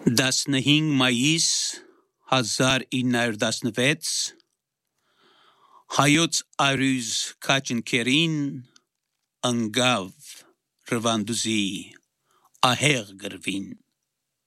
15 մայիս 1916 հայոց արյուզ քաչնքերին ընկավ Ռվանդուզի ահեղ գրվին։